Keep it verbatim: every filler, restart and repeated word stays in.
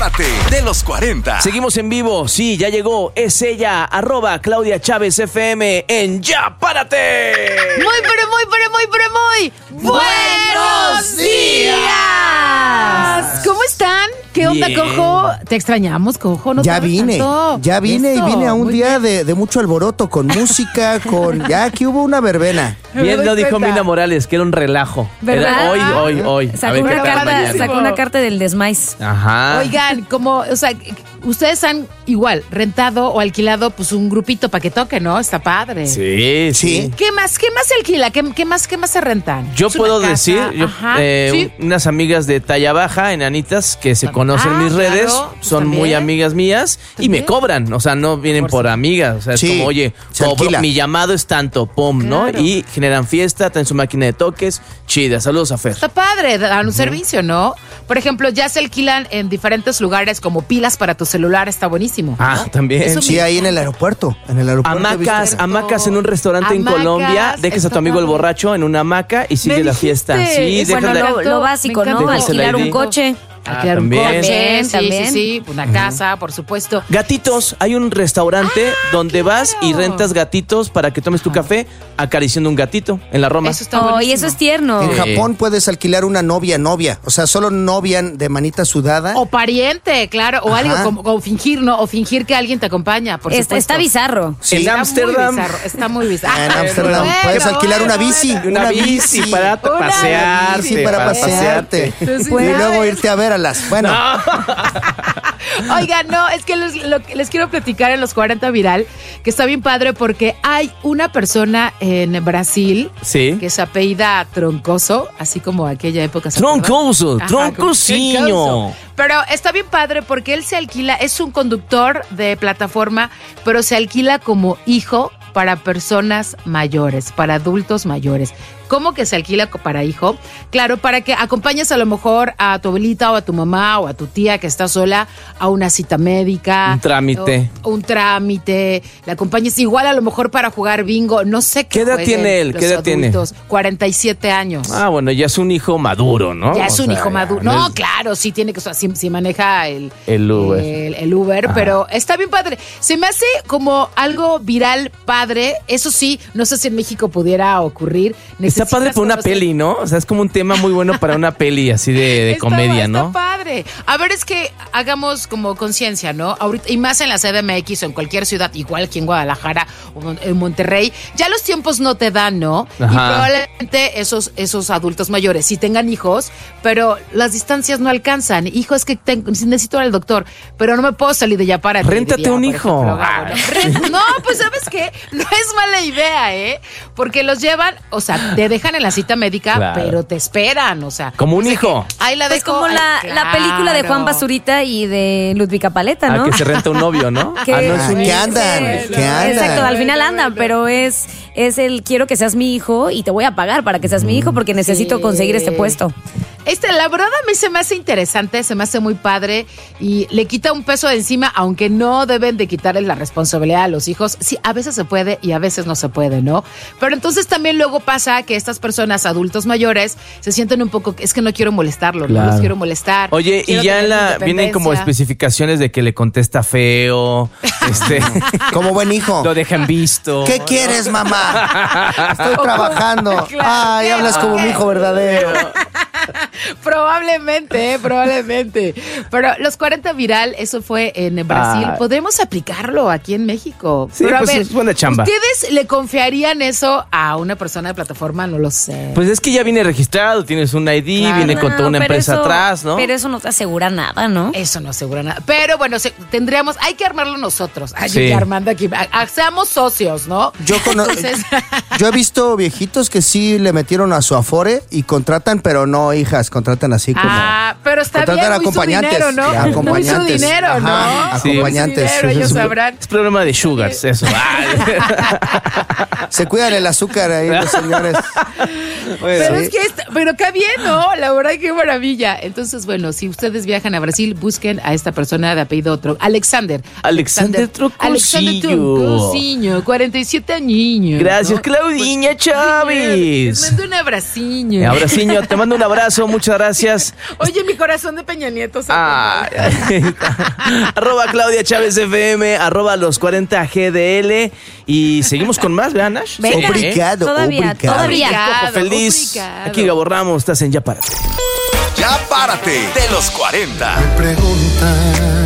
De los cuarenta. Seguimos en vivo, sí, ya llegó, es ella, arroba Claudia Chávez F M en Ya Párate. Muy, pero muy, pero muy, pero muy ¡buenos días! ¿Cómo están? ¿Qué onda, Bien. Cojo? Te extrañamos, Cojo. No ya sabes vine, tanto. ya vine Eso, y vine a un muy día bien. de, de mucho alboroto, con música, con... Ya aquí hubo una verbena. Me Bien doy lo dijo cuenta. Mina Morales, que era un relajo. ¿Verdad? Era hoy, hoy, hoy. A Sacó ver qué una, tal carta, mañana. sacó una carta del desmais. Ajá. Oigan, como, o sea, ustedes han igual rentado o alquilado pues un grupito para que toque, ¿no? Está padre. Sí, sí. Sí. ¿Qué más? ¿Qué más se alquila? ¿Qué, qué más, qué más se rentan? Yo ¿Es una puedo casa? decir, yo, Ajá, eh, sí. unas amigas de talla baja, enanitas, que se conocen Ah, en mis claro, redes, pues son muy también. amigas mías y me También. cobran, o sea, no vienen Por por, supuesto. amigas, o sea, es Sí, como, oye, se cobro, alquila. mi llamado es tanto, pum, Claro. ¿no? Y generan fiesta, traen su máquina de toques, chida, saludos a Fer. Está padre, dan un servicio, ¿no? Por ejemplo, ya se alquilan en diferentes lugares como pilas para tu celular, está buenísimo. Ah, también. Eso Sí, ahí en el aeropuerto. En el aeropuerto. Hamacas, ¿viste? hamacas en un restaurante en Hamacas, Colombia, dejes a está tu amigo el padre. borracho en una hamaca y sigue Me la dijiste, fiesta. Sí, eso déjala- me Bueno, encantó, lo, lo básico, me ¿no? encantó. Alquilar un I D. coche. Alquilar un también. coche, También, sí, también. sí, sí, una casa, por supuesto. Gatitos, hay un restaurante donde vas y claro. rentas gatitos para que tomes tu café acariciando un gatito en la Roma. Eso está Oh, y buenísimo. eso es tierno. En Sí. Japón puedes alquilar una novia, novia. O sea, solo novia de manita sudada. O pariente, claro, o Ajá. algo como, como fingir, ¿no? O fingir que alguien te acompaña, por Está, supuesto. está bizarro. Sí. En Está Ámsterdam. muy bizarro, está muy bizarro. En Ámsterdam Bueno, puedes alquilar bueno, una bici. bueno. Una bici para Una pasearte. Sí, para pasearte. Pues sí, y luego ¿sabes? irte a ver a las. Bueno, Oigan, no, es que les, lo que les quiero platicar en los cuarenta Viral, que está bien padre porque hay una persona en Brasil Sí. que se apellida Troncoso, así como aquella época. ¿se acuerdan? Troncoso, Ajá, como troncosinho. Troncoso. Pero está bien padre porque él se alquila, es un conductor de plataforma, pero se alquila como hijo para personas mayores, para adultos mayores. ¿Cómo que se alquila co- para hijo? Claro, para que acompañes a lo mejor a tu abuelita o a tu mamá o a tu tía que está sola a una cita médica. Un trámite. O, o un trámite. La acompañes igual a lo mejor para jugar bingo. No sé qué ¿Qué edad jueguen tiene él? los ¿Qué edad tiene? adultos. cuarenta y siete años. Ah, bueno, ya es un hijo maduro, ¿no? Ya es O un sea, hijo ya maduro. no No, es- claro, sí tiene que, o sea, sí, sí maneja el, El Uber. el, el Uber, pero está bien padre. Se me hace como algo viral padre. Eso sí, no sé si en México pudiera ocurrir. Está Necesitas padre por una conocer- peli, ¿no? O sea, es como un tema muy bueno para una peli así de, de Está- comedia, está ¿no? padre. A ver, es que hagamos como conciencia, ¿no? Ahorita, y más en la C D M X o en cualquier ciudad, igual aquí en Guadalajara o en Monterrey, ya los tiempos no te dan, ¿no? Y Ajá. probablemente esos, esos adultos mayores sí tengan hijos, pero las distancias no alcanzan. Hijo, es que tengo- necesito ir al doctor, pero no me puedo salir de ya para. Réntate un hijo. No, pues ¿sabes qué? No es mala idea, ¿eh? Porque los llevan, o sea, te dejan en la cita médica, Claro. pero te esperan, o sea. Como un o sea hijo. que Ahí la Pues dejo. como ay, la, la claro. película de Juan Basurita y de Ludvika Paleta, ¿no? Ah, que se renta un novio, ¿no? Que- Ah, no es un ¿qué hijo. andan? Sí, ¿Qué andan? Exacto, al final andan, pero es, es el quiero que seas mi hijo y te voy a pagar para que seas mi hijo porque necesito Sí. conseguir este puesto. Este, la verdad a mí se me hace interesante, se me hace muy padre y le quita un peso de encima, aunque no deben de quitarle la responsabilidad a los hijos. Sí, a veces se puede y a veces no se puede, ¿no? Pero entonces también luego pasa que estas personas, adultos mayores, se sienten un poco, es que no quiero molestarlo, no Claro. los quiero molestar. Oye, quiero y ya tener en la mi vienen como independencia. especificaciones de que le contesta feo, este, como buen hijo. lo dejan visto. ¿Qué quieres, mamá? Estoy trabajando. Claro, Ay, ¿qué? hablas como mi hijo verdadero. Probablemente, eh, probablemente. Pero los cuarenta Viral, eso fue en Brasil. Ah. Podemos aplicarlo aquí en México. Sí, Pero a pues ver, es buena chamba. ¿ustedes le confiarían eso a una persona de plataforma? No lo sé. Pues es que ya viene registrado, tienes un I D, Claro. viene con toda una No, pero empresa eso- atrás, ¿no? Pero eso no te asegura nada, ¿no? Eso no asegura nada. Pero bueno, se- tendríamos, hay que armarlo nosotros. Ay, Sí. que Armando aquí. a- a- seamos socios, ¿no? Yo, cono- Entonces, yo he visto viejitos que sí le metieron a su Afore y contratan, pero no hijas, contratan así como. ah, pero está contratan bien, muy su acompañantes. dinero, ¿no? Sí, Muy su acompañantes. dinero, Ajá, ¿no? Sí. Muy su acompañantes. dinero, ellos sabrán. Es problema de sugars, eso. Ay. Se cuidan el azúcar ahí los señores. Pero Sí. es que, está- pero qué bien, ¿no? La verdad, qué maravilla. Entonces, bueno, si ustedes viajan a Brasil, busquen a esta persona de apellido Tro- Alexander. Alexander Trocosillo. Alexander Trocosillo, cuarenta y siete añiños. Gracias, ¿no? Claudinha Pues, Chávez. Les mando un abraciño. Abraciño, te mando un abrazo. abrazo, muchas gracias. Oye, mi corazón de Peña Nieto. Ah, arroba Claudia Chávez F M, arroba los cuarenta G D L. Y seguimos con más, ¿verdad, Nash? Venga. Obrigado, Todavía, obrigado. todavía. Coco feliz. Obrigado. Aquí Gabo Ramos, estás en Ya Párate. Ya párate de los cuarenta. Pregunta